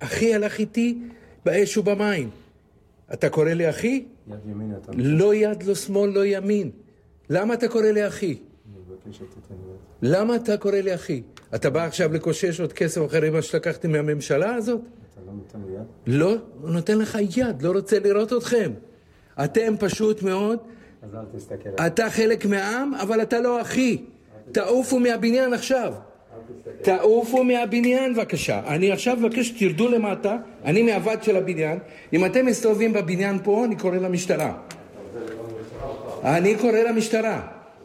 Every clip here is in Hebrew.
אחי הלך איתי באש ובמים. אתה קורא לי אחי? יד ימין אתה... לא יד, לא שמאל, לא ימין. למה אתה קורא לי אחי? למה אתה קורא לי אחי? אתה בא עכשיו לקושש עוד כסף אחרי מה שלקחתי מהממשלה הזאת? אתה לא נותן לי יד? לא, הוא נותן לך יד, לא רוצה לראות אתכם. אתם פשוט מאוד, אז אל תסתכל. אתה חלק מהעם, אבל אתה לא אחי. תעופו מהבניין עכשיו. תעופו מהבניין בבקשה. אני עכשיו מבקש שתרדו למטה, אני מהוועד של הבניין. אם אתם מסתובבים בבניין פה, אני קורא למשטרה. אני קורא למשטרה.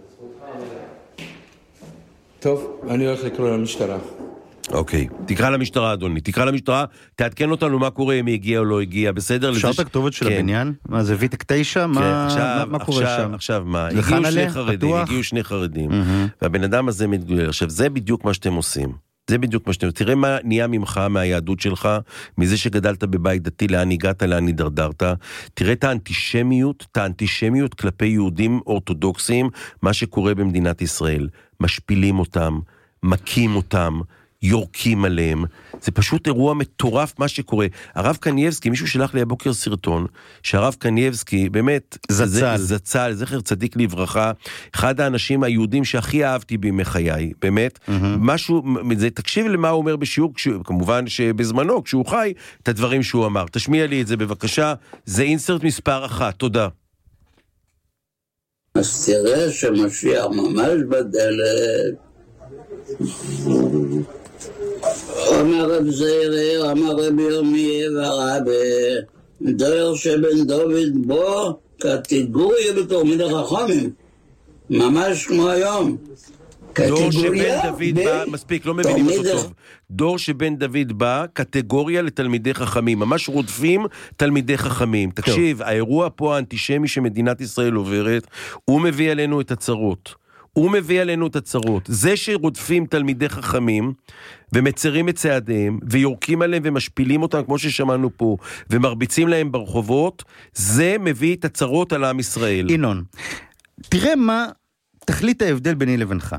טוב, אני הולך לקרוא למשטרה. אוקיי, תקרא למשטרה אדוני, תקרא למשטרה, תעדכן אותנו מה קורה, אם היא הגיעה או לא הגיעה, בסדר? אפשר את הכתובת של הבניין? מה זה ויטק 9? מה קורה שם? עכשיו מה, הגיעו שני חרדים, והבן אדם הזה מתגולל, עכשיו זה בדיוק מה שאתם עושים, זה בדיוק מה שאתם עושים, תראה מה נהיה ממך, מהיהדות שלך, מזה שגדלת בבית דתי, לאן הגעת, לאן הידרדרת, תראה את האנטישמיות כלפי יהודים אורתודוקסים, מה שקורה במדינת ישראל, משפילים אותם, מכים אותם, יורקים עליהם, זה פשוט אירוע מטורף מה שקורה. הרב קנייבסקי, מישהו שלח לי הבוקר סרטון, שהרב קנייבסקי, באמת, זצ"ל, זכר צדיק לברכה, אחד האנשים היהודים שהכי אהבתי בימי חיי, באמת, משהו, תקשיב למה הוא אומר בשיעור, כמובן שבזמנו, כשהוא חי, את הדברים שהוא אמר. תשמיע לי את זה בבקשה, זה אינסרט מספר 1, תודה. אז תראה שמשיח ממש בדלת, אמר רב זעירא, אמר רבי ירמיה ורבי, דור שבן דוד בו קטגוריה בתור מידי חכמים, ממש כמו היום. דור שבן דוד בא, מספיק, לא מבינים אותו טוב. דור שבן דוד בא, קטגוריה לתלמידי חכמים, ממש רודפים תלמידי חכמים. תקשיב, האירוע פה האנטישמי שמדינת ישראל עוברת, הוא מביא עלינו את הצרות. זה שרודפים תלמידי חכמים, ומצרים את צעדיהם, ויורקים עליהם ומשפילים אותם, כמו ששמענו פה, ומרביצים להם ברחובות, זה מביא את הצרות על עם ישראל. ינון, תראה מה תכלית ההבדל ביני לבינך.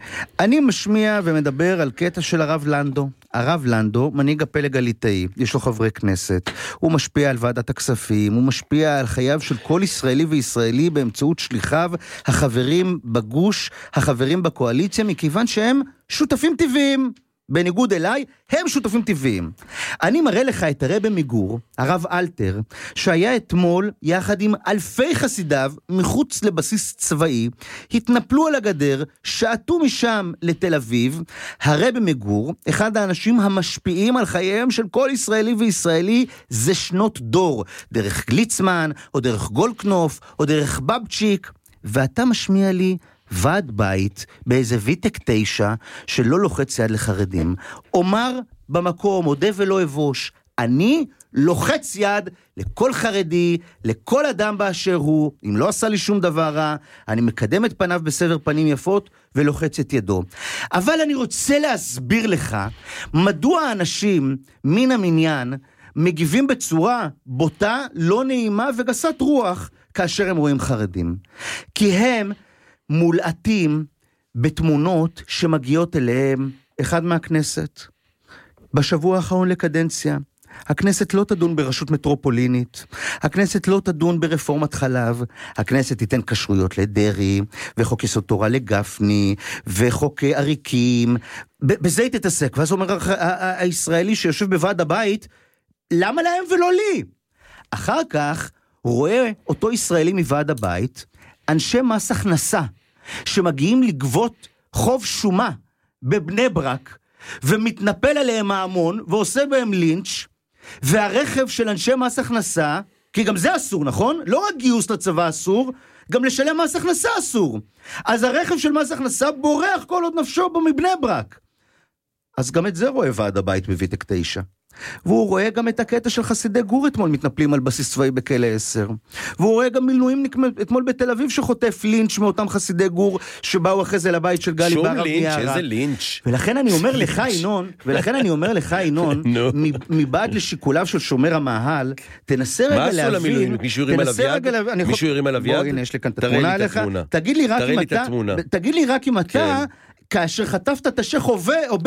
אני משמיע ומדבר על קטע של הרב לנדו. הרב לנדו, מנהיג הפלג הליטאי, יש לו חברי כנסת, הוא משפיע על ועדת הכספים, הוא משפיע על חייו של כל ישראלי וישראלי באמצעות שליחיו, החברים בגוש, החברים בקואליציה, מכיוון שהם שותפים טבעיים. בניגוד אליי, הם שותפים טבעיים. אני מראה לך את הרב מגור, הרב אלתר, שהיה אתמול יחד עם אלפי חסידיו מחוץ לבסיס צבאי, התנפלו על הגדר, שעטו משם לתל אביב. הרב מגור, אחד האנשים המשפיעים על חייהם של כל ישראלי וישראלי, זה שנות דור, דרך גליצמן, או דרך גולדקנופ, או דרך בבצ'יק, ואתה משמיע לי ועד בית באיזה ויטק 9 שלא לוחץ יד לחרדים. אומר במקום, עודה ולא אבוש, אני לוחץ יד לכל חרדי, לכל אדם באשר הוא, אם לא עשה לי שום דבר רע, אני מקדם את פניו בסבר פנים יפות ולוחץ את ידו. אבל אני רוצה להסביר לך מדוע האנשים מן המניין מגיבים בצורה בוטה, לא נעימה וגסת רוח כאשר הם רואים חרדים. כי הם מולעטים בתמונות שמגיעות אליהם אחד מהכנסת. בשבוע האחרון לקדנציה, הכנסת לא תדון ברשות מטרופולינית, הכנסת לא תדון ברפורמת חלב, הכנסת תיתן כשרויות לדרי, וחוק יסוד תורה לגפני, וחוק עריקים, בזה היא תתעסק. ואז אומר הישראלי שיושב בוועד הבית, למה להם ולא לי? אחר כך רואה אותו ישראלי מוועד הבית, אנשי מס הכנסה, שמגיעים לגבות חוב שומה בבני ברק, ומתנפל עליהם ההמון, ועושה בהם לינץ', והרכב של אנשי מס הכנסה, כי גם זה אסור, נכון? לא רק גיוס לצבא אסור, גם לשלם מס הכנסה אסור. אז הרכב של מס הכנסה בורח כל עוד נפשו בו מבני ברק. אז גם את זה רואה ועד הבית בויטק 9. והוא רואה גם את הקטע של חסידי גור אתמול מתנפלים על בסיס צבאי בכלא 10. והוא רואה גם מילואימניק אתמול בתל אביב שחוטף לינץ' מאותם חסידי גור שבאו אחרי זה לבית של גלי ברב מיערה. איזה לינץ'. ולכן אני אומר לך ינון, מבעד לשיקוליו של שומר המאהל, תנסה רגע להבין. מה עשו למילואימניק? מישהו הרים עליו יד? הנה יש לי כאן את התמונה עליך. תגיד לי רק אם אתה, כאשר חטפת את השייח